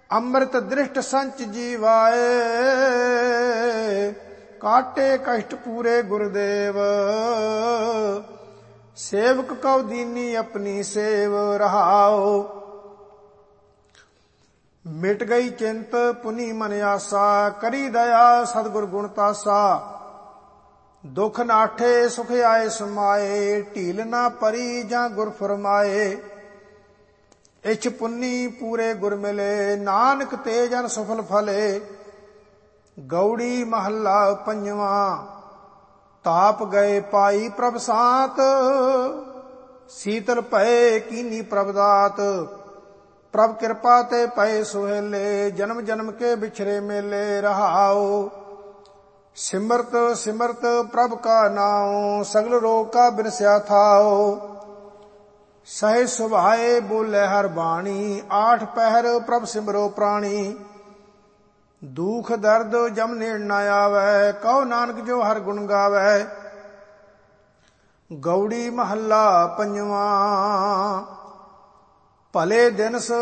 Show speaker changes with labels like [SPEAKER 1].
[SPEAKER 1] ਅੰਮ੍ਰਿਤ ਦ੍ਰਿਸ਼ਟ ਸੰਚ ਜੀਵਾਏ, ਕਾਟੇ ਕਸ਼ਟ ਪੂਰੇ ਗੁਰਦੇਵ। ਸੇਵਕ ਕਉ ਦੀਨੀ ਆਪਣੀ ਸੇਵ ਰਹਾਉ, ਮਿਟ ਗਈ ਚਿੰਤ ਪੁਨੀ ਮਨ ਆਸਾ। ਕਰੀ ਦਇਆ ਸਤਿਗੁਰ ਗੁਣ ਤਾਸਾ, ਦੁਖ ਨਾਠੇ ਸੁਖ ਆਏ ਸਮਾਏ। ਢੀਲ ਨਾ ਪਰੀ ਜਾਂ ਗੁਰ ਫਰਮਾਏ, ਇਛ ਪੁੰਨੀ ਪੂਰੇ ਗੁਰ ਮਿਲੇ। ਨਾਨਕ ਤੇ ਜਨ ਸਫਲ ਫਲੇ, ਗੌੜੀ ਮਹੱਲਾ ਪੰਜਵਾਂ। ਤਾਪ ਗਏ ਪਾਈ ਪ੍ਰਭ ਸਾਤ, ਸੀਤਲ ਭਏ ਕੀਨੀ ਪ੍ਰਭ ਦਾਤ। ਪ੍ਰਭ ਕਿਰਪਾ ਤੇ ਪਏ ਸੁਹੇਲੇ, ਜਨਮ ਜਨਮ ਕੇ ਵਿਛਰੇ ਮੇਲੇ ਰਹਾਉ। ਸਿਮਰਤ ਸਿਮਰਤ ਪ੍ਰਭ ਕਾ ਨਾਉ, ਸਗਲ ਰੋਗ ਕਾ ਬਿਨਸਿਆ ਥਾਉ। ਸਹਿ ਸੁਭਾਏ ਬੋਲੇ ਹਰ ਬਾਣੀ, ਆਠ ਪਹਿਰ ਪ੍ਰਭ ਸਿਮਰੋ ਪ੍ਰਾਣੀ। ਦੁਖ ਦਰਦ ਜਮ ਨੇੜ ਨਾ ਆਵੈ, ਕਹੋ ਨਾਨਕ ਜੋ ਹਰ ਗੁਣ ਗਾਵੈ। ਗੌੜੀ ਮਹੱਲਾ ਪੰਜਵਾਂ। ਭਲੇ ਦਿਨ